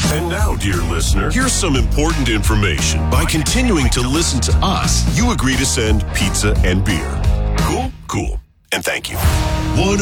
And now, dear listener, here's some important information. By continuing to listen to us, you agree to send pizza and beer. Cool? Cool. And thank you.